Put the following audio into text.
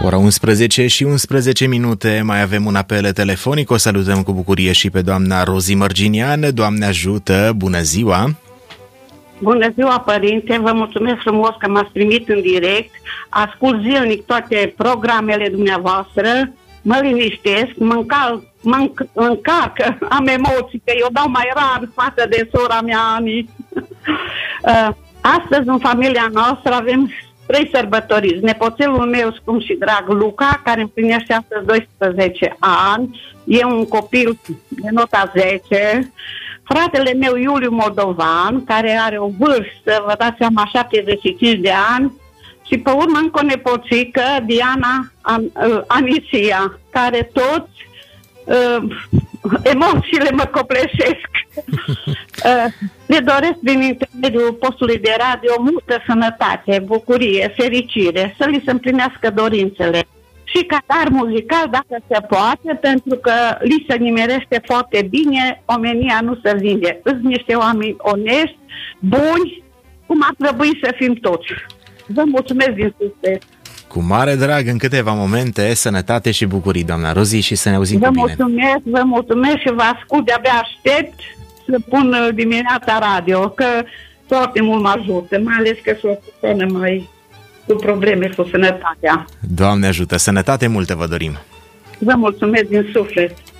Ora 11 și 11 minute, mai avem un apel telefonic. O salutăm cu bucurie și pe doamna Rozi Mărginian. Doamne ajută, bună ziua! Bună ziua, părinte! Vă mulțumesc frumos că m-ați primit în direct. Ascult zilnic toate programele dumneavoastră. Mă liniștesc, mă încarcă, am emoții, că eu dau mai rar față de sora mea, Ani. Astăzi, în familia noastră, avem 3 sărbătoriți. Nepoțelul meu scump și drag, Luca, care împlinește astăzi 12 ani. E un copil de nota 10. Fratele meu, Iuliu Moldovan, care are o vârstă, vă dați seama, 75 de ani. Și pe urmă încă o nepoțică, Diana Anicia, care toți emoțiile mă copleșesc. Le doresc din intermediul postului de radio multă sănătate, bucurie, fericire, să li se împlinească dorințele. Și ca dar muzical, dacă se poate, pentru că li se nimerește foarte bine, omenia nu se vinde. Sunt niște oameni onești, buni, cum ar trebui să fim toți. Vă mulțumesc din suflet. Cu mare drag, în câteva momente, sănătate și bucurii, doamna Rozi, și să ne auzim cu bine. Vă mulțumesc și vă ascult, de-abia aștept să pun dimineața radio, că foarte mult mă ajută, mai ales că sunt o persoană mai cu probleme cu sănătatea. Doamne ajută, sănătate multă vă dorim! Vă mulțumesc din suflet!